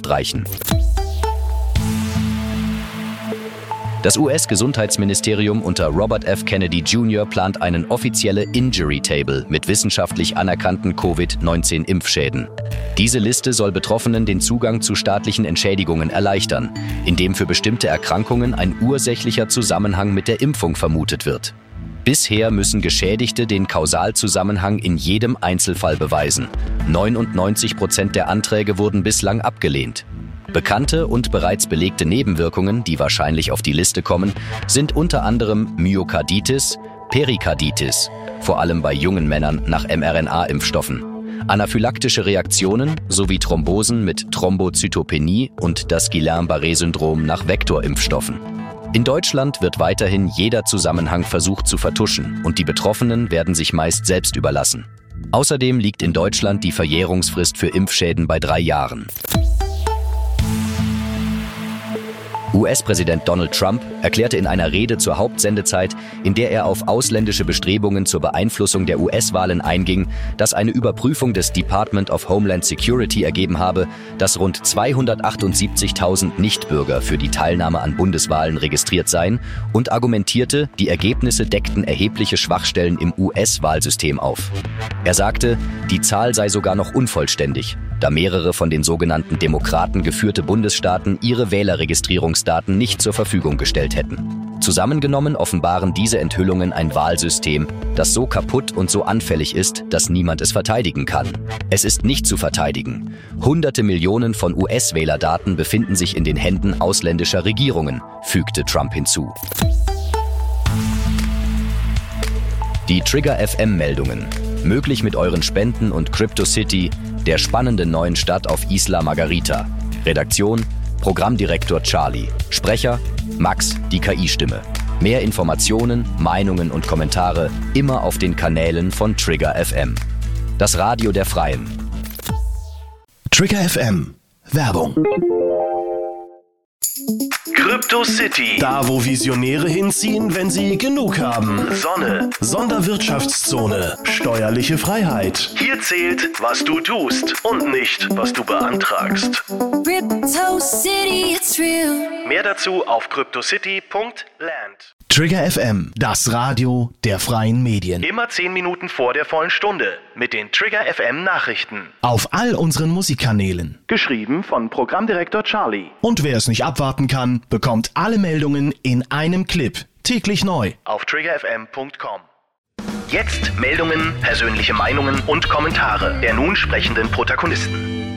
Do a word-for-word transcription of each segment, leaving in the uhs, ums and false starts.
streichen. Das U S-Gesundheitsministerium unter Robert F. Kennedy Junior plant eine offizielle Injury Table mit wissenschaftlich anerkannten Covid neunzehn Impfschäden. Diese Liste soll Betroffenen den Zugang zu staatlichen Entschädigungen erleichtern, indem für bestimmte Erkrankungen ein ursächlicher Zusammenhang mit der Impfung vermutet wird. Bisher müssen Geschädigte den Kausalzusammenhang in jedem Einzelfall beweisen. neunundneunzig Prozent der Anträge wurden bislang abgelehnt. Bekannte und bereits belegte Nebenwirkungen, die wahrscheinlich auf die Liste kommen, sind unter anderem Myokarditis, Perikarditis, vor allem bei jungen Männern nach mRNA-Impfstoffen, anaphylaktische Reaktionen sowie Thrombosen mit Thrombozytopenie und das Guillain-Barré-Syndrom nach Vektorimpfstoffen. In Deutschland wird weiterhin jeder Zusammenhang versucht zu vertuschen und die Betroffenen werden sich meist selbst überlassen. Außerdem liegt in Deutschland die Verjährungsfrist für Impfschäden bei drei Jahren. U S-Präsident Donald Trump erklärte in einer Rede zur Hauptsendezeit, in der er auf ausländische Bestrebungen zur Beeinflussung der U S-Wahlen einging, dass eine Überprüfung des Department of Homeland Security ergeben habe, dass rund zweihundertachtundsiebzigtausend Nichtbürger für die Teilnahme an Bundeswahlen registriert seien und argumentierte, die Ergebnisse deckten erhebliche Schwachstellen im U S-Wahlsystem auf. Er sagte, die Zahl sei sogar noch unvollständig, da mehrere von den sogenannten Demokraten geführte Bundesstaaten ihre Wählerregistrierungsdaten nicht zur Verfügung gestellt hätten. Zusammengenommen offenbaren diese Enthüllungen ein Wahlsystem, das so kaputt und so anfällig ist, dass niemand es verteidigen kann. Es ist nicht zu verteidigen. Hunderte Millionen von U S-Wählerdaten befinden sich in den Händen ausländischer Regierungen, fügte Trump hinzu. Die Trigger F M-Meldungen. Möglich mit euren Spenden und CryptoCity, der spannenden neuen Stadt auf Isla Margarita. Redaktion: Programmdirektor Charlie. Sprecher: Max, die K I-Stimme. Mehr Informationen, Meinungen und Kommentare immer auf den Kanälen von Trigger F M. Das Radio der Freien. Trigger F M. Werbung. CryptoCity. Da, wo Visionäre hinziehen, wenn sie genug haben. Sonne. Sonderwirtschaftszone. Steuerliche Freiheit. Hier zählt, was du tust und nicht, was du beantragst. CryptoCity, it's real. Mehr dazu auf cryptocity punkt land. Trigger F M, das Radio der freien Medien. Immer zehn Minuten vor der vollen Stunde mit den Trigger F M Nachrichten. Auf all unseren Musikkanälen. Geschrieben von Programmdirektor Charlie. Und wer es nicht abwarten kann, bekommt alle Meldungen in einem Clip. Täglich neu. Auf trigger f m punkt com. Jetzt Meldungen, persönliche Meinungen und Kommentare der nun sprechenden Protagonisten.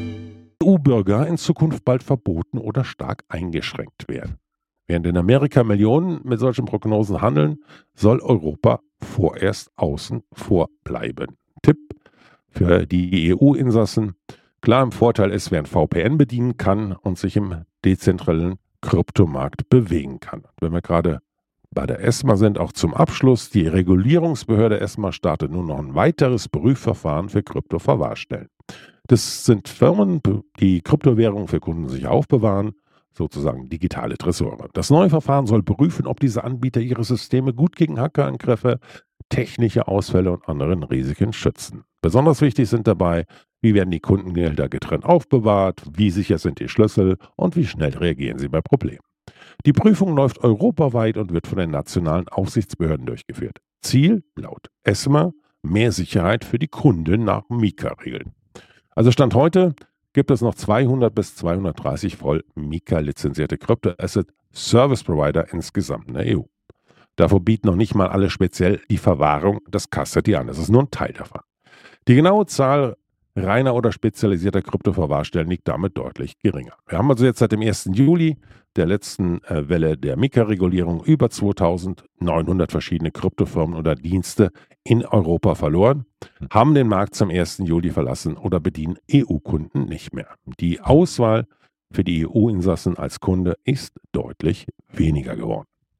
E U-Bürger in Zukunft bald verboten oder stark eingeschränkt werden. Während in Amerika Millionen mit solchen Prognosen handeln, soll Europa vorerst außen vor bleiben. Tipp für die E U-Insassen: Klar, im Vorteil ist, wer ein V P N bedienen kann und sich im dezentralen Kryptomarkt bewegen kann. Wenn wir gerade bei der ESMA sind, auch zum Abschluss: Die Regulierungsbehörde ESMA startet nun noch ein weiteres Prüfverfahren für Kryptoverwahrstellen. Das sind Firmen, die Kryptowährungen für Kunden sicher aufbewahren, sozusagen digitale Tresore. Das neue Verfahren soll prüfen, ob diese Anbieter ihre Systeme gut gegen Hackerangriffe, technische Ausfälle und anderen Risiken schützen. Besonders wichtig sind dabei, wie werden die Kundengelder getrennt aufbewahrt, wie sicher sind die Schlüssel und wie schnell reagieren sie bei Problemen. Die Prüfung läuft europaweit und wird von den nationalen Aufsichtsbehörden durchgeführt. Ziel laut ESMA: mehr Sicherheit für die Kunden nach Mika-Regeln. Also Stand heute gibt es noch zweihundert bis zweihundertdreißig voll Mika-lizenzierte Crypto-Asset-Service-Provider insgesamt in der E U. Davor bieten noch nicht mal alle speziell die Verwahrung des Custody an. Das ist nur ein Teil davon. Die genaue Zahl reiner oder spezialisierter Kryptoverwahrstellen liegt damit deutlich geringer. Wir haben also jetzt seit dem ersten Juli, der letzten äh, Welle der Mika-Regulierung, über zweitausendneunhundert verschiedene Kryptofirmen oder Dienste in Europa verloren, haben den Markt zum ersten Juli verlassen oder bedienen E U-Kunden nicht mehr. Die Auswahl für die E U-Insassen als Kunde ist deutlich weniger geworden.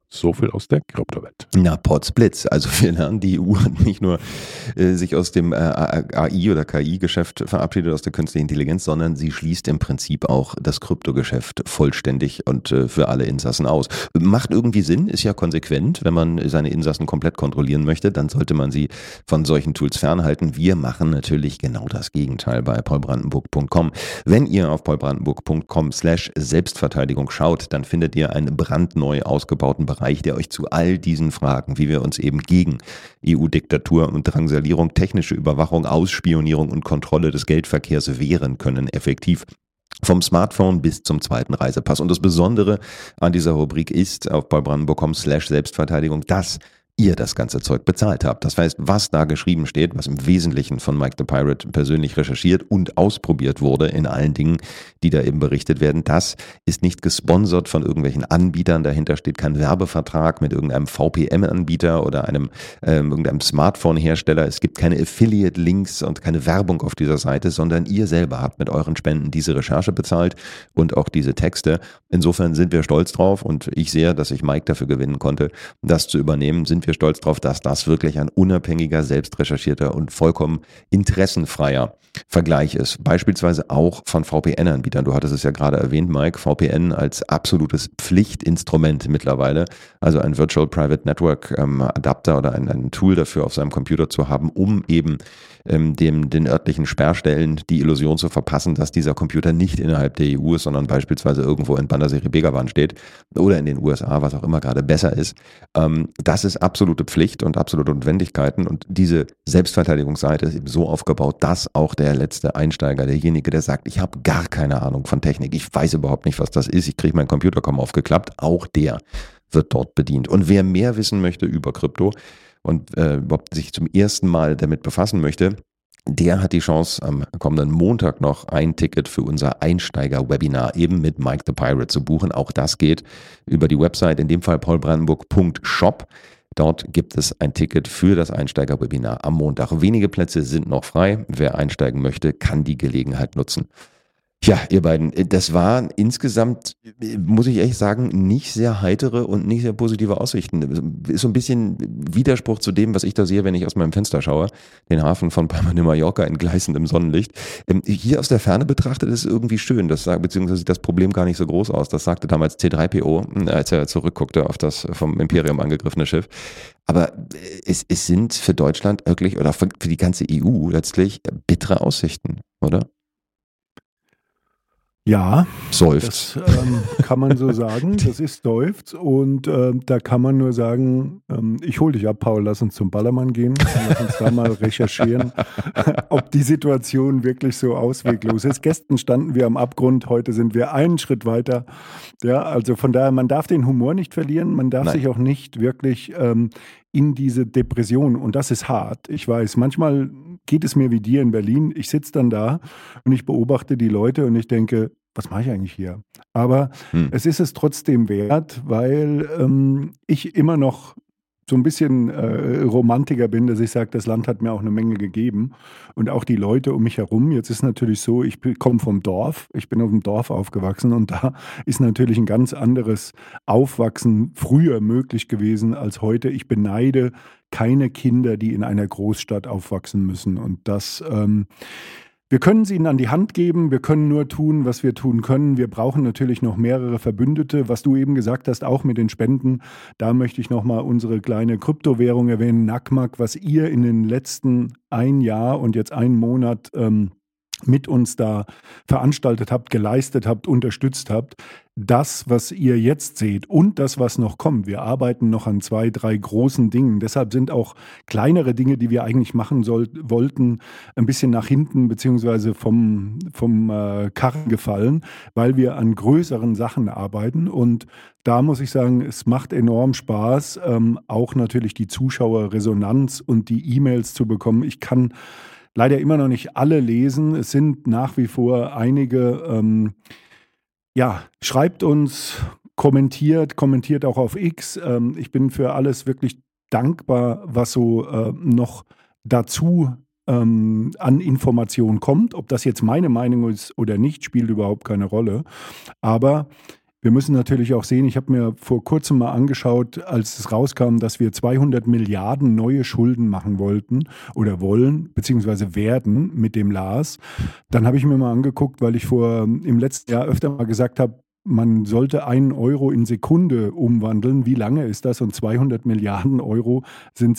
So viel aus der Kryptowelt. Na, Potzblitz. Also wir lernen, die E U hat nicht nur äh, sich aus dem äh, A I- oder K I-Geschäft verabschiedet, aus der künstlichen Intelligenz, sondern sie schließt im Prinzip auch das Kryptogeschäft vollständig und äh, für alle Insassen aus. Macht irgendwie Sinn, ist ja konsequent. Wenn man seine Insassen komplett kontrollieren möchte, dann sollte man sie von solchen Tools fernhalten. Wir machen natürlich genau das Gegenteil bei paulbrandenburg punkt com. Wenn ihr auf paulbrandenburg punkt com slash Selbstverteidigung schaut, dann findet ihr einen brandneu ausgebauten Bereich, der euch zu all diesen Fragen, wie wir uns eben gegen E U-Diktatur und Drangsalierung, technische Überwachung, Ausspionierung und Kontrolle des Geldverkehrs wehren können, effektiv. Vom Smartphone bis zum zweiten Reisepass. Und das Besondere an dieser Rubrik ist auf paulbrandenburg punkt com slash Selbstverteidigung, dass ihr das ganze Zeug bezahlt habt. Das heißt, was da geschrieben steht, was im Wesentlichen von Mike the Pirate persönlich recherchiert und ausprobiert wurde in allen Dingen, die da eben berichtet werden, das ist nicht gesponsert von irgendwelchen Anbietern. Dahinter steht kein Werbevertrag mit irgendeinem V P N-Anbieter oder einem ähm, irgendeinem Smartphone-Hersteller. Es gibt keine Affiliate-Links und keine Werbung auf dieser Seite, sondern ihr selber habt mit euren Spenden diese Recherche bezahlt und auch diese Texte. Insofern sind wir stolz drauf und ich sehe, dass ich Mike dafür gewinnen konnte, das zu übernehmen. Sind wir stolz drauf, dass das wirklich ein unabhängiger, selbstrecherchierter und vollkommen interessenfreier Vergleich ist. Beispielsweise auch von V P N-Anbietern. Du hattest es ja gerade erwähnt, Mike, V P N als absolutes Pflichtinstrument mittlerweile. Also ein Virtual Private Network ähm, Adapter oder ein, ein Tool dafür auf seinem Computer zu haben, um eben ähm, dem, den örtlichen Sperrstellen die Illusion zu verpassen, dass dieser Computer nicht innerhalb der E U ist, sondern beispielsweise irgendwo in Bandar-Seri Begawan steht oder in den U S A, was auch immer gerade besser ist. Ähm, das ist absolute Pflicht und absolute Notwendigkeiten und diese Selbstverteidigungsseite ist eben so aufgebaut, dass auch der letzte Einsteiger, derjenige, der sagt, ich habe gar keine Ahnung von Technik, ich weiß überhaupt nicht, was das ist, ich kriege meinen Computer kaum aufgeklappt, auch der wird dort bedient. Und wer mehr wissen möchte über Krypto und äh, überhaupt sich zum ersten Mal damit befassen möchte, der hat die Chance, am kommenden Montag noch ein Ticket für unser Einsteiger-Webinar eben mit Mike the Pirate zu buchen. Auch das geht über die Website, in dem Fall paulbrandenburg punkt shop. Dort gibt es ein Ticket für das Einsteiger-Webinar am Montag. Wenige Plätze sind noch frei. Wer einsteigen möchte, kann die Gelegenheit nutzen. Ja, ihr beiden, das waren insgesamt, muss ich ehrlich sagen, nicht sehr heitere und nicht sehr positive Aussichten. Ist so ein bisschen Widerspruch zu dem, was ich da sehe, wenn ich aus meinem Fenster schaue. Den Hafen von Palma de Mallorca in gleißendem Sonnenlicht. Hier aus der Ferne betrachtet ist es irgendwie schön, das, beziehungsweise sieht das Problem gar nicht so groß aus. Das sagte damals C drei P O, als er zurückguckte auf das vom Imperium angegriffene Schiff. Aber es, es sind für Deutschland wirklich, oder für die ganze E U letztlich, bittere Aussichten, oder? Ja, Seufz. Das ähm, kann man so sagen, das ist Seufz und äh, da kann man nur sagen, ähm, ich hole dich ab, Paul, lass uns zum Ballermann gehen, lass uns da mal recherchieren, ob die Situation wirklich so ausweglos ist. Gestern standen wir am Abgrund, heute sind wir einen Schritt weiter. Ja, also von daher, man darf den Humor nicht verlieren, man darf Nein. sich auch nicht wirklich ähm, in diese Depression, und das ist hart. Ich weiß, manchmal geht es mir wie dir in Berlin. Ich sitze dann da und ich beobachte die Leute und ich denke, was mache ich eigentlich hier? Aber hm. es ist es trotzdem wert, weil ähm, ich immer noch so ein bisschen äh, Romantiker bin, dass ich sage, das Land hat mir auch eine Menge gegeben und auch die Leute um mich herum. Jetzt ist natürlich so, ich komme vom Dorf, ich bin auf dem Dorf aufgewachsen und da ist natürlich ein ganz anderes Aufwachsen früher möglich gewesen als heute. Ich beneide keine Kinder, die in einer Großstadt aufwachsen müssen und das ähm, wir können sie ihnen an die Hand geben, wir können nur tun, was wir tun können. Wir brauchen natürlich noch mehrere Verbündete. Was du eben gesagt hast, auch mit den Spenden, da möchte ich nochmal unsere kleine Kryptowährung erwähnen, N A C M A C, was ihr in den letzten ein Jahr und jetzt einen Monat ähm, mit uns da veranstaltet habt, geleistet habt, unterstützt habt. Das, was ihr jetzt seht und das, was noch kommt. Wir arbeiten noch an zwei, drei großen Dingen. Deshalb sind auch kleinere Dinge, die wir eigentlich machen soll, wollten, ein bisschen nach hinten beziehungsweise vom, vom äh, Karren gefallen, weil wir an größeren Sachen arbeiten. Und da muss ich sagen, es macht enorm Spaß, ähm, auch natürlich die Zuschauerresonanz und die E-Mails zu bekommen. Ich kann leider immer noch nicht alle lesen. Es sind nach wie vor einige. Ähm, ja, schreibt uns, kommentiert, kommentiert auch auf X. Ähm, ich bin für alles wirklich dankbar, was so äh, noch dazu ähm, an Informationen kommt. Ob das jetzt meine Meinung ist oder nicht, spielt überhaupt keine Rolle. Aber wir müssen natürlich auch sehen, ich habe mir vor kurzem mal angeschaut, als es rauskam, dass wir zweihundert Milliarden neue Schulden machen wollten oder wollen, beziehungsweise werden mit dem L A S. Dann habe ich mir mal angeguckt, weil ich vor im letzten Jahr öfter mal gesagt habe, man sollte einen Euro in Sekunde umwandeln. Wie lange ist das? Und zweihundert Milliarden Euro sind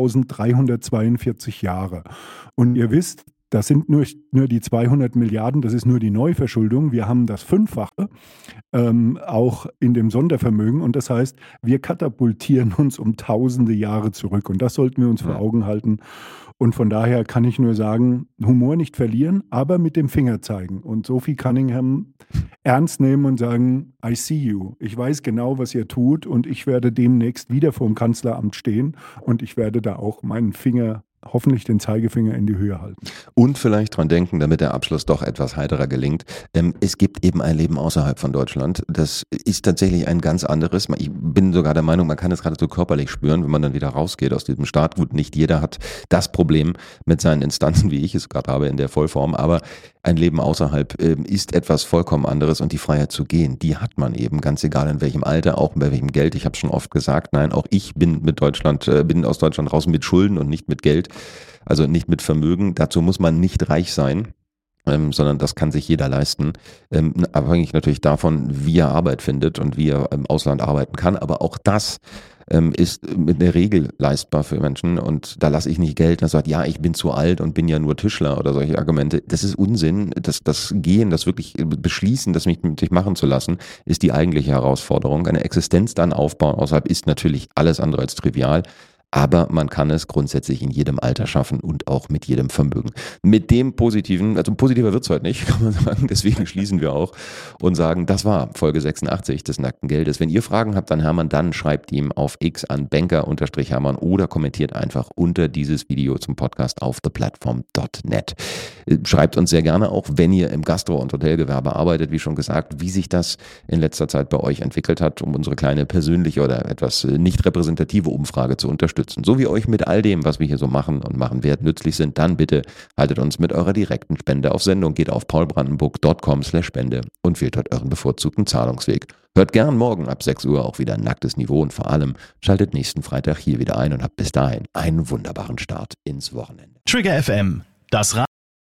sechstausenddreihundertzweiundvierzig Jahre. Und ihr wisst, das sind nur, nur die zweihundert Milliarden, das ist nur die Neuverschuldung. Wir haben das Fünffache, ähm, auch in dem Sondervermögen. Und das heißt, wir katapultieren uns um tausende Jahre zurück. Und das sollten wir uns vor Augen halten. Und von daher kann ich nur sagen, Humor nicht verlieren, aber mit dem Finger zeigen. Und Sophie Cunningham ernst nehmen und sagen, I see you. Ich weiß genau, was ihr tut und ich werde demnächst wieder vor dem Kanzleramt stehen und ich werde da auch meinen Finger, hoffentlich den Zeigefinger in die Höhe halten. Und vielleicht dran denken, damit der Abschluss doch etwas heiterer gelingt. Ähm, es gibt eben ein Leben außerhalb von Deutschland. Das ist tatsächlich ein ganz anderes. Ich bin sogar der Meinung, man kann es gerade so körperlich spüren, wenn man dann wieder rausgeht aus diesem Staat. Gut, nicht jeder hat das Problem mit seinen Instanzen, wie ich es gerade habe, in der Vollform. Aber ein Leben außerhalb äh, ist etwas vollkommen anderes und die Freiheit zu gehen, die hat man eben, ganz egal in welchem Alter, auch bei welchem Geld. Ich habe schon oft gesagt, nein, auch ich bin mit Deutschland, äh, bin aus Deutschland raus mit Schulden und nicht mit Geld. Also nicht mit Vermögen. Dazu muss man nicht reich sein, ähm, sondern das kann sich jeder leisten. Ähm, abhängig natürlich davon, wie er Arbeit findet und wie er im Ausland arbeiten kann. Aber auch das ähm, ist mit der Regel leistbar für Menschen. Und da lasse ich nicht Geld, das sagt, ja, ich bin zu alt und bin ja nur Tischler oder solche Argumente. Das ist Unsinn. Das, das Gehen, das wirklich Beschließen, das mich mit sich machen zu lassen, ist die eigentliche Herausforderung. Eine Existenz dann aufbauen außerhalb ist natürlich alles andere als trivial. Aber man kann es grundsätzlich in jedem Alter schaffen und auch mit jedem Vermögen. Mit dem Positiven, also positiver wird's heute nicht, kann man sagen, deswegen schließen wir auch und sagen, das war Folge sechsundachtzig des Nackten Geldes. Wenn ihr Fragen habt an Hermann, dann schreibt ihm auf X an banker-hermann oder kommentiert einfach unter dieses Video zum Podcast auf theplatform punkt net. Schreibt uns sehr gerne auch, wenn ihr im Gastro- und Hotelgewerbe arbeitet, wie schon gesagt, wie sich das in letzter Zeit bei euch entwickelt hat, um unsere kleine persönliche oder etwas nicht repräsentative Umfrage zu unterstützen. So wie euch mit all dem, was wir hier so machen und machen werden, nützlich sind, dann bitte haltet uns mit eurer direkten Spende auf Sendung, geht auf paulbrandenburg punkt com slash spende und wählt dort euren bevorzugten Zahlungsweg. Hört gern morgen ab sechs Uhr auch wieder Nacktes Niveau und vor allem schaltet nächsten Freitag hier wieder ein und habt bis dahin einen wunderbaren Start ins Wochenende. Trigger F M, das Ra-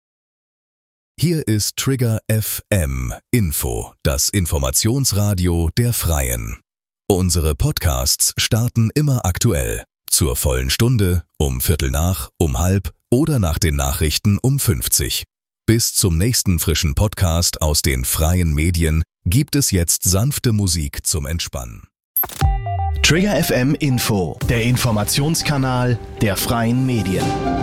Hier ist Trigger F M Info, das Informationsradio der Freien. Unsere Podcasts starten immer aktuell. Zur vollen Stunde, um Viertel nach, um halb oder nach den Nachrichten um fünfzig. Bis zum nächsten frischen Podcast aus den freien Medien gibt es jetzt sanfte Musik zum Entspannen. Trigger F M Info, der Informationskanal der freien Medien.